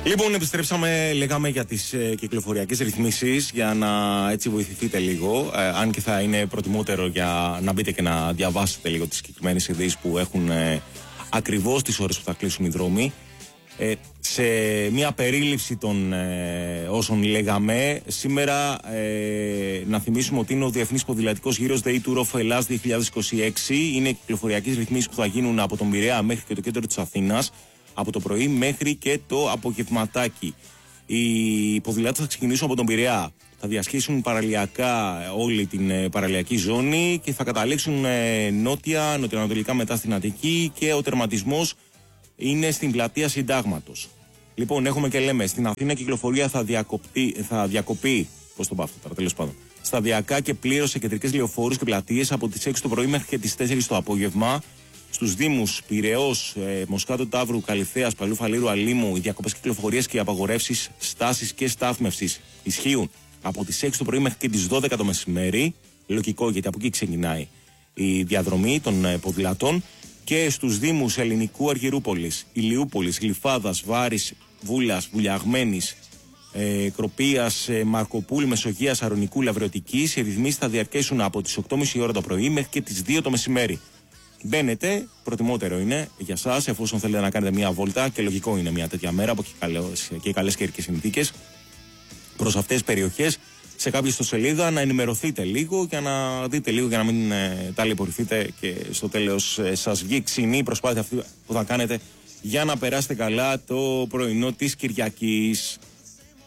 Λοιπόν, επιστρέψαμε, λέγαμε για τις κυκλοφοριακές ρυθμίσεις για να έτσι βοηθηθείτε λίγο, αν και θα είναι προτιμότερο για να μπείτε και να διαβάσετε λίγο τις συγκεκριμένες ειδήσεις που έχουν ακριβώς τις ώρες που θα κλείσουν οι δρόμοι. Σε μια περίληψη των όσων λέγαμε σήμερα, να θυμίσουμε ότι είναι ο Διεθνής Ποδηλατικός Γύρος Day Tour of Hellas 2026. Είναι κυκλοφοριακές ρυθμίσεις που θα γίνουν από τον Πειραιά μέχρι και το κέντρο της Αθήνας, από το πρωί μέχρι και το απογευματάκι. Οι ποδηλάτες θα ξεκινήσουν από τον Πειραιά, θα διασχίσουν παραλιακά όλη την παραλιακή ζώνη και θα καταλήξουν νοτιοανατολικά μετά στην Αττική, και ο τερματισμός είναι στην πλατεία Συντάγματος. Λοιπόν, έχουμε και λέμε, στην Αθήνα η κυκλοφορία θα διακοπεί, πώς το πάω αυτό τώρα, τέλος πάντων, σταδιακά και πλήρως σε κεντρικές λεωφόρους και πλατείες από τις 6 το πρωί μέχρι και τις 4 το απόγευμα. Στους Δήμους Πειραιώς, Μοσχάτου Ταύρου, Καλυθέας, Παλού Φαλήρου, Αλήμου, οι διακοπές κυκλοφορίας και οι απαγορεύσεις στάσης και στάθμευσης ισχύουν από τις 6 το πρωί μέχρι και τις 12 το μεσημέρι. Λογικό, γιατί από εκεί ξεκινάει η διαδρομή των ποδηλατών. Και στους Δήμους Ελληνικού, Αργυρούπολης, Ηλιούπολης, Γλυφάδας, Βάρης, Βούλας, Βουλιαγμένης, Κροπίας, Μαρκοπούλ, Μεσογείας, Αρωνικού, Λαβρεωτικής, οι ρυθμίσεις θα διαρκέσουν από τις 8.30 ώρα το πρωί μέχρι και τις 2 το μεσημέρι. Μπαίνετε, προτιμότερο είναι για σας, εφόσον θέλετε να κάνετε μια βόλτα, και λογικό είναι μια τέτοια μέρα από και καλές καιρικές συνθήκες, προς αυτές τις περιοχές, σε κάποια ιστοσελίδα να ενημερωθείτε λίγο και να δείτε λίγο, για να μην ταλαιπωρηθείτε και στο τέλος σας βγει ξινή η προσπάθεια αυτή που θα κάνετε για να περάσετε καλά το πρωινό της Κυριακής.